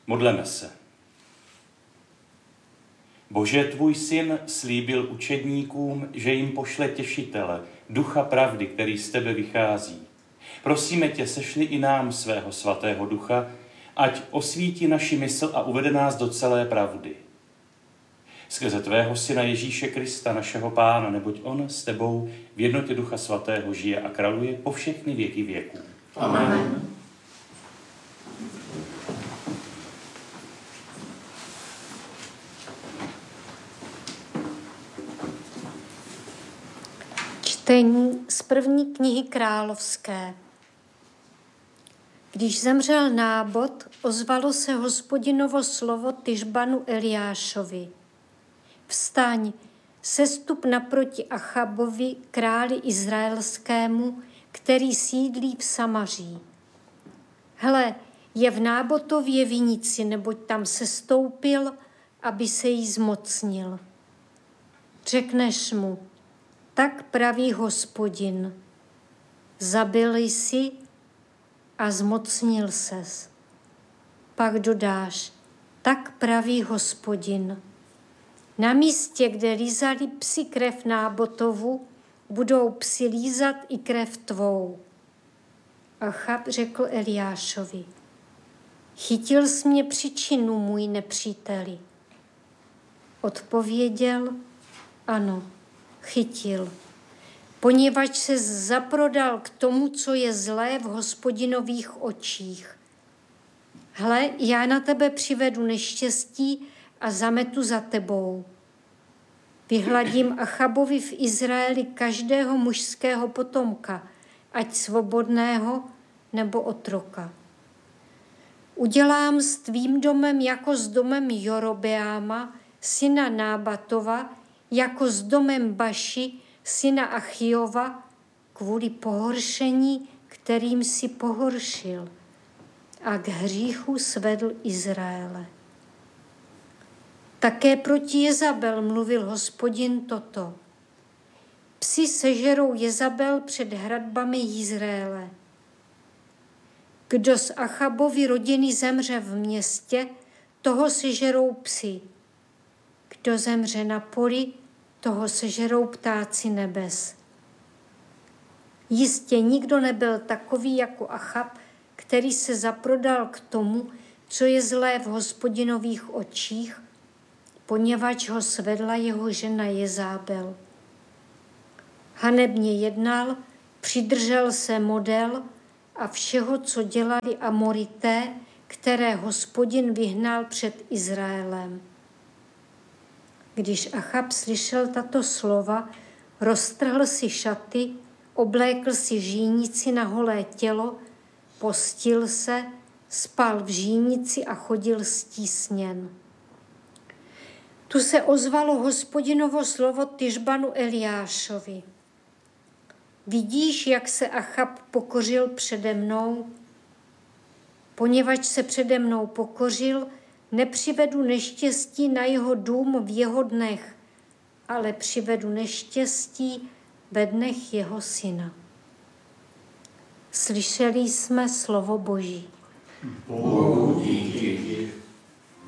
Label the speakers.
Speaker 1: Modleme se. Bože, tvůj syn slíbil učedníkům, že jim pošle těšitele, ducha pravdy, který z tebe vychází. Prosíme tě, sešli i nám svého svatého ducha, ať osvítí naši mysl a uvede nás do celé pravdy. Skrze tvého syna Ježíše Krista, našeho Pána, neboť on s tebou v jednotě Ducha Svatého žije a králuje po všechny věky věků.
Speaker 2: Amen.
Speaker 3: Čtení z první knihy Královské. Když zemřel Nábot, ozvalo se Hospodinovo slovo Tišbanu Eliášovi. Vstaň, sestup naproti Achabovi, králi izraelskému, který sídlí v Samaří. Hle, je v Nábotově vinici, neboť tam sestoupil, aby se jí zmocnil. Řekneš mu, tak praví Hospodin, zabil jsi a zmocnil ses. Pak dodáš, tak praví Hospodin, na místě, kde lízali psi krev Nábotovu, budou psi lízat i krev tvou. Achab řekl Eliášovi, chytil jsi mě příčinu, můj nepříteli. Odpověděl, ano, chytil, poněvadž se zaprodal k tomu, co je zlé v Hospodinových očích. Hle, já na tebe přivedu neštěstí a zametu za tebou. Vyhladím Achabovi v Izraeli každého mužského potomka, ať svobodného nebo otroka. Udělám s tvým domem jako s domem Jorobeáma, syna Nábatova, jako s domem Baši, syna Achiova, kvůli pohoršení, kterým si pohoršil, a k hříchu svedl Izraele. Také proti Jezabel mluvil Hospodin toto. Psi sežerou Jezabel před hradbami Izraele. Kdo z Achabovy rodiny zemře v městě, toho sežerou psi. Kdo zemře na poli, toho sežerou ptáci nebes. Jistě nikdo nebyl takový jako Achab, který se zaprodal k tomu, co je zlé v Hospodinových očích, poněvadž ho svedla jeho žena Jezábel. Hanebně jednal, přidržel se model a všeho, co dělali Amorité, které Hospodin vyhnal před Izraelem. Když Achab slyšel tato slova, roztrhl si šaty, oblékl si žínici na holé tělo, postil se, spal v žínici a chodil stísněn. Tu se ozvalo Hospodinovo slovo Tišbanu Eliášovi. Vidíš, jak se Achab pokořil přede mnou? Poněvadž se přede mnou pokořil, nepřivedu neštěstí na jeho dům v jeho dnech, ale přivedu neštěstí ve dnech jeho syna. Slyšeli jsme slovo Boží.
Speaker 2: Bohu díky.